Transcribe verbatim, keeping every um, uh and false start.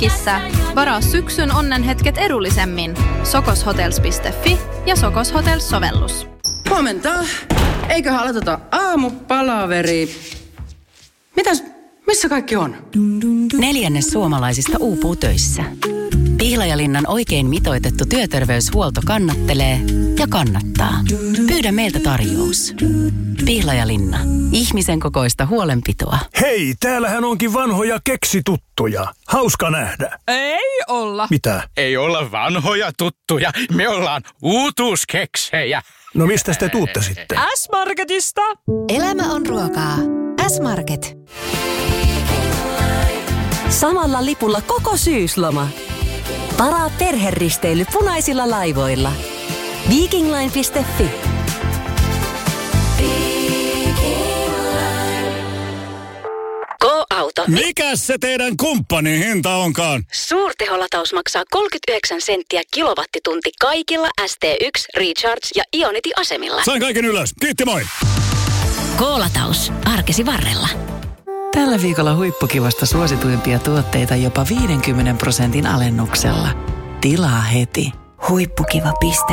Jenkkissä. Varaa syksyn onnenhetket edullisemmin. sokoshotels piste fi ja Sokos Hotels-sovellus. Huomenta. Eiköhän aloiteta aamupalaveri. Mitäs, missä kaikki on? Neljännes suomalaisista uupuu töissä. Pihlajalinnan oikein mitoitettu työterveyshuolto kannattelee ja kannattaa. Pyydä meiltä tarjous. Pihlajalinna. Ihmisen kokoista huolenpitoa. Hei, täällähän onkin vanhoja keksituttuja. Hauska nähdä. Ei olla. Mitä? Ei olla vanhoja tuttuja. Me ollaan uutuuskeksejä. No mistä te tuutte sitten? S-Marketista. Elämä on ruokaa. S-Market. Samalla lipulla koko syysloma. Varaa perheristeily punaisilla laivoilla. Vikingline piste fi. Go-auto. Mikäs se teidän kumppanin hinta onkaan? Suurteholataus maksaa kolmekymmentäyhdeksän senttiä kilowattitunti kaikilla S T yksi, Recharge ja Ionity-asemilla. Sain kaiken ylös. Kiitti, moi! Go-lataus. Arkesi varrella. Tällä viikolla huippukivasta suosituimpia tuotteita jopa viidenkymmenen prosentin alennuksella. Tilaa heti. Huippukiva piste